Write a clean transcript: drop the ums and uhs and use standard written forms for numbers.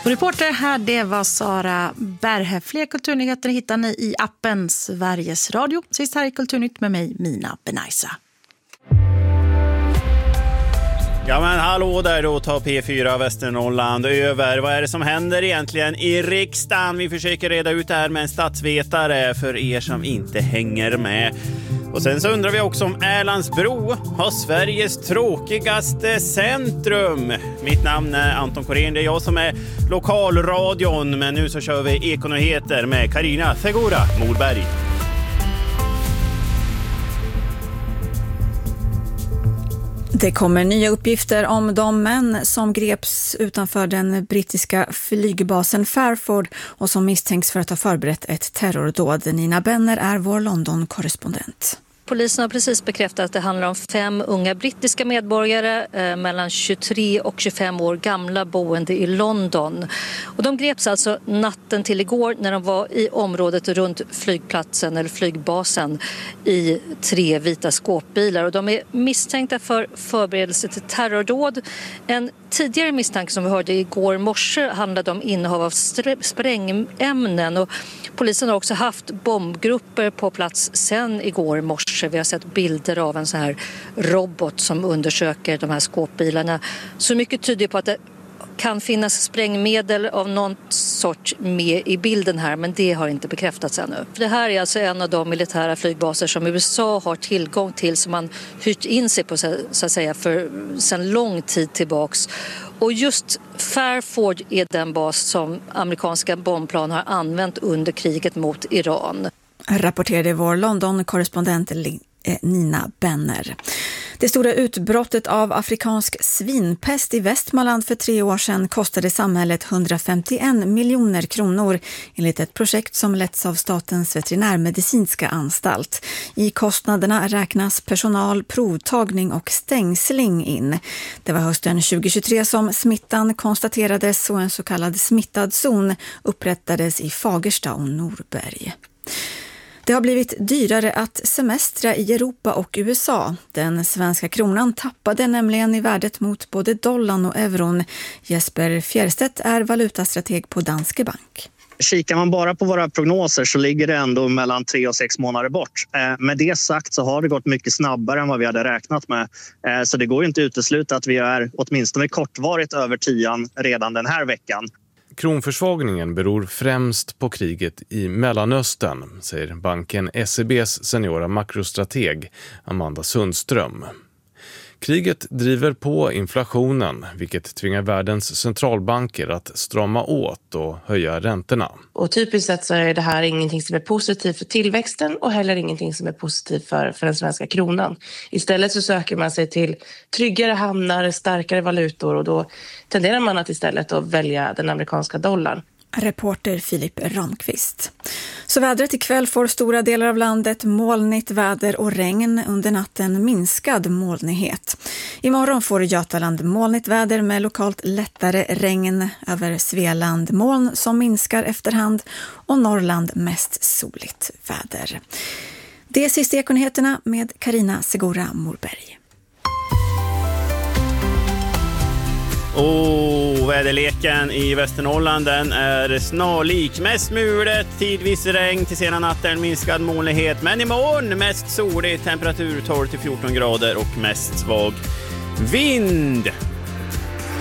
Och reporter här, det var Sara Berhe. Fler kulturnyheter hittar ni i appen Sveriges Radio. Sist här i Kulturnytt med mig, Mina Benaisa. Ja men hallå där, då tar P4 Västernorrland över. Vad är det som händer egentligen i riksdagen? Vi försöker reda ut det här med en statsvetare för er som inte hänger med. Och sen så undrar vi också om Erlandsbro har Sveriges tråkigaste centrum. Mitt namn är Anton Korén, det är jag som är lokalradion. Men nu så kör vi Ekonyheter med Carina Segura Morberg. Det kommer nya uppgifter om de män som greps utanför den brittiska flygbasen Fairford och som misstänks för att ha förberett ett terrordåd. Nina Benner är vår London-korrespondent. Polisen har precis bekräftat att det handlar om 5 unga brittiska medborgare mellan 23 och 25 år gamla boende i London. Och de greps alltså natten till igår när de var i området runt flygplatsen eller flygbasen i 3 vita skåpbilar. Och de är misstänkta för förberedelse till terrordåd. En tidigare misstanke som vi hörde igår morse handlade om innehav av sprängämnen. Och polisen har också haft bombgrupper på plats sedan igår morse. Vi har sett bilder av en så här robot som undersöker de här skåpbilarna. Så mycket tyder på att det kan finnas sprängmedel av någon sort med i bilden här, men det har inte bekräftats ännu. Det här är alltså en av de militära flygbaser som USA har tillgång till, som man hyrt in sig på så att säga för sedan lång tid tillbaks. Och just Fairford är den bas som amerikanska bombplan har använt under kriget mot Iran. Rapporterade vår London-korrespondent Nina Benner. Det stora utbrottet av afrikansk svinpest i Västmanland för 3 år sedan kostade samhället 151 miljoner kronor enligt ett projekt som letts av Statens veterinärmedicinska anstalt. I kostnaderna räknas personal, provtagning och stängsling in. Det var hösten 2023 som smittan konstaterades och en så kallad smittad zon upprättades i Fagersta och Norberg. Det har blivit dyrare att semestra i Europa och USA. Den svenska kronan tappade nämligen i värdet mot både dollarn och euron. Jesper Fjärstedt är valutastrateg på Danske Bank. Kikar man bara på våra prognoser så ligger det ändå mellan 3 och 6 månader bort. Med det sagt så har det gått mycket snabbare än vad vi hade räknat med. Så det går inte att utesluta att vi är åtminstone kortvarigt över 10 redan den här veckan. Kronförsvagningen beror främst på kriget i Mellanöstern, säger banken SEBs seniora makrostrateg Amanda Sundström. Kriget driver på inflationen, vilket tvingar världens centralbanker att strama åt och höja räntorna. Och typiskt sett så är det här ingenting som är positivt för tillväxten och heller ingenting som är positivt för den svenska kronan. Istället så söker man sig till tryggare hamnar, starkare valutor och då tenderar man att istället att välja den amerikanska dollarn. Reporter Filip Ramqvist. Så vädret ikväll får stora delar av landet molnigt väder och regn, under natten minskad molnighet. Imorgon får Götaland molnigt väder med lokalt lättare regn, över Svealand moln som minskar efterhand och Norrland mest soligt väder. Det är sista Ekonyheterna med Carina Segura Morberg. Väderleken i Västernorrland den är snarlik. Mest mulet, tidvis regn till sena natten, minskad molnighet. Men imorgon mest solig, temperatur 12-14 grader och mest svag vind.